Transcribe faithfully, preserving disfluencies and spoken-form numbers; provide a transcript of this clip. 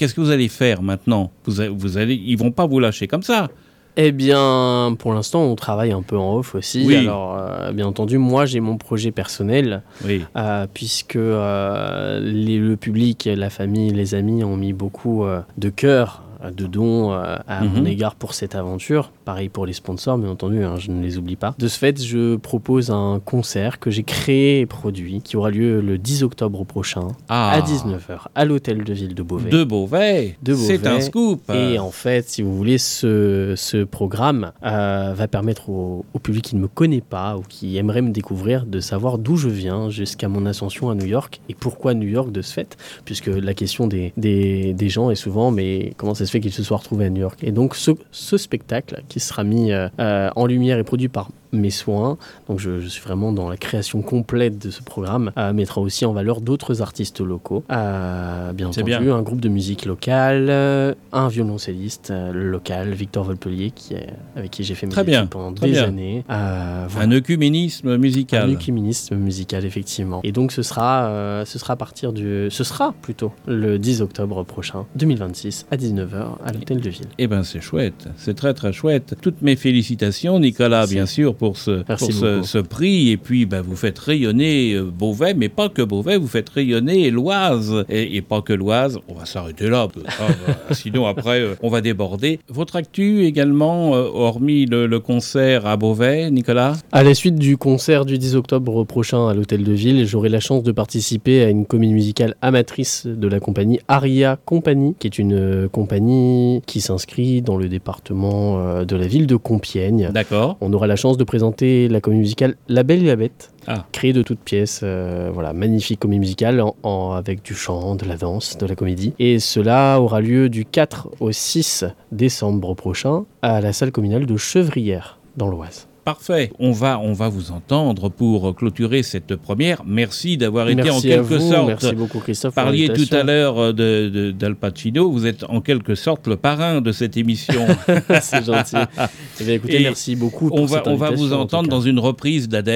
qu'est-ce que vous allez faire maintenant ? vous, vous allez, Ils ne vont pas vous lâcher comme ça. Eh bien, pour l'instant, on travaille un peu en off aussi. Oui. Alors, euh, bien entendu, moi, j'ai mon projet personnel, oui. euh, puisque euh, les, le public, la famille, les amis ont mis beaucoup euh, de cœur, de dons euh, à mm-hmm. mon égard pour cette aventure. Pareil pour les sponsors, bien entendu, hein, je ne les oublie pas. De ce fait, je propose un concert que j'ai créé et produit, qui aura lieu le dix octobre prochain, ah. à dix-neuf heures, à l'hôtel de ville de Beauvais. De Beauvais, de Beauvais. C'est un scoop. Et en fait, si vous voulez, ce, ce programme euh, va permettre au, au public qui ne me connaît pas ou qui aimerait me découvrir de savoir d'où je viens jusqu'à mon ascension à New York et pourquoi New York de ce fait, puisque la question des, des, des gens est souvent, mais comment ça se fait qu'ils se soient retrouvés à New York ? Et donc, ce, ce spectacle qui sera mis euh, en lumière et produit par mes soins, donc je, je suis vraiment dans la création complète de ce programme, euh, mettra aussi en valeur d'autres artistes locaux, euh, bien C'est entendu, bien. un groupe de musique locale, euh, un violoncelliste euh, local, Victor Volpelier, qui est, avec qui j'ai fait mes Très études bien. pendant Très des bien. années. Euh, voilà. Un œcuménisme musical. Un œcuménisme musical, effectivement. Et donc ce sera, euh, ce sera à partir du, ce sera plutôt le dix octobre prochain, deux mille vingt-six, à dix-neuf heures, à l'hôtel de ville. Eh ben c'est chouette, c'est très très chouette. Toutes mes félicitations, Nicolas, Merci. bien sûr, pour ce, pour ce, ce prix. Et puis, ben, vous faites rayonner Beauvais, mais pas que Beauvais, vous faites rayonner l'Oise. Et, et pas que l'Oise. On va s'arrêter là, ah, bah, sinon après, on va déborder. Votre actu également, euh, hormis le, le concert à Beauvais, Nicolas ? À la suite du concert du dix octobre prochain à l'hôtel de ville, j'aurai la chance de participer à une comédie musicale amatrice de la compagnie Aria Company, qui est une compagnie qui s'inscrit dans le département euh, de la ville de Compiègne. D'accord. On aura la chance de présenter la comédie musicale La Belle et la Bête, ah. créée de toutes pièces. Euh, voilà, magnifique comédie musicale en, en, avec du chant, de la danse, de la comédie. Et cela aura lieu du quatre au six décembre prochain à la salle communale de Chevrières, dans l'Oise. Parfait. On va, on va vous entendre pour clôturer cette première. Merci d'avoir été Merci en quelque vous. sorte. Merci beaucoup, Christophe. Vous parliez tout à l'heure de, de, d'Al Pacino. Vous êtes en quelque sorte le parrain de cette émission. C'est gentil. Eh bien, écoutez, Et merci beaucoup. Pour on va, cette on va vous entendre dans une reprise d'Adèle.